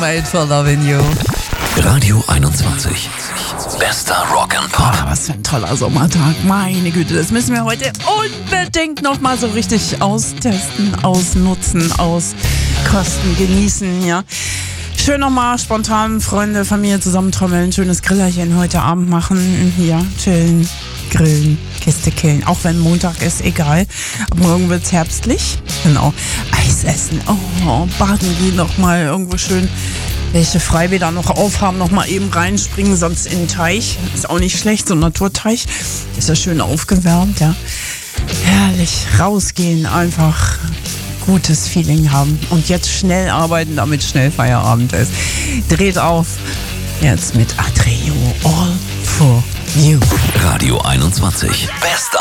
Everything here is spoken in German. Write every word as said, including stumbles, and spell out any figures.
Wait for loving you. Radio einundzwanzig. Bester Rock and Pop. Ah, was für ein toller Sommertag. Meine Güte, das müssen wir heute unbedingt nochmal so richtig austesten, ausnutzen, auskosten, genießen, ja. Schön nochmal spontan Freunde, Familie zusammentrommeln, schönes Grillerchen heute Abend machen. Ja, chillen, grillen, Kiste killen. Auch wenn Montag ist, egal. Ab morgen wird's herbstlich. Genau. Eis essen. Oh, baden gehen nochmal irgendwo schön. Welche Freibäder noch aufhaben, nochmal eben reinspringen, sonst in den Teich. Ist auch nicht schlecht, so ein Naturteich. Ist ja schön aufgewärmt, ja. Herrlich. Rausgehen, einfach gutes Feeling haben. Und jetzt schnell arbeiten, damit schnell Feierabend ist. Dreht auf. Jetzt mit Atreo. All for you. Radio einundzwanzig. Bester